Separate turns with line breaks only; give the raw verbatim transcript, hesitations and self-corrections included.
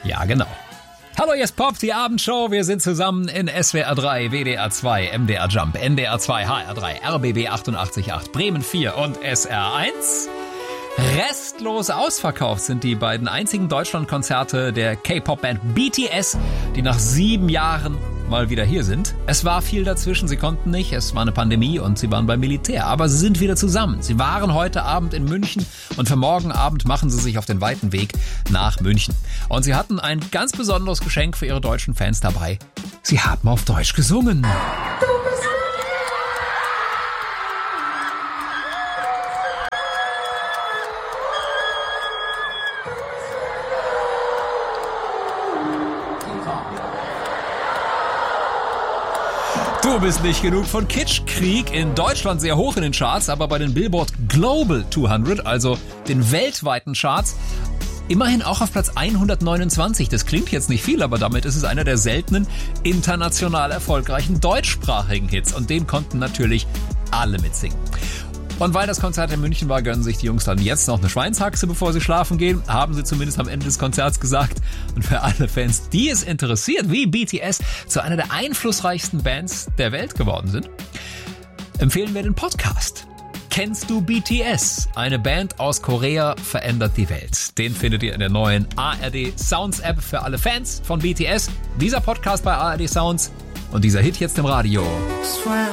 Ja, genau. Hallo, hier ist Pop, die Abendshow. Wir sind zusammen in S W R drei, W D R zwei, M D R Jump, N D R zwei, H R drei, R B B achtundachtzig Komma acht, Bremen vier und S R eins. Restlos ausverkauft sind die beiden einzigen Deutschlandkonzerte der K-Pop-Band B T S, die nach sieben Jahren mal wieder hier sind. Es war viel dazwischen, sie konnten nicht, es war eine Pandemie und sie waren beim Militär, aber sie sind wieder zusammen. Sie waren heute Abend in München und für morgen Abend machen sie sich auf den weiten Weg nach München. Und sie hatten ein ganz besonderes Geschenk für ihre deutschen Fans dabei. Sie haben auf Deutsch gesungen. Du bist nicht genug von Kitschkrieg, in Deutschland sehr hoch in den Charts, aber bei den Billboard Global zweihundert, also den weltweiten Charts, immerhin auch auf Platz hundertneunundzwanzig. Das klingt jetzt nicht viel, aber damit ist es einer der seltenen international erfolgreichen deutschsprachigen Hits und den konnten natürlich alle mitsingen. Und weil das Konzert in München war, gönnen sich die Jungs dann jetzt noch eine Schweinshaxe, bevor sie schlafen gehen. Haben sie zumindest am Ende des Konzerts gesagt. Und für alle Fans, die es interessiert, wie B T S zu einer der einflussreichsten Bands der Welt geworden sind, empfehlen wir den Podcast. Kennst du B T S? Eine Band aus Korea verändert die Welt. Den findet ihr in der neuen A R D Sounds App für alle Fans von B T S. Dieser Podcast bei A R D Sounds und dieser Hit jetzt im Radio.
Swam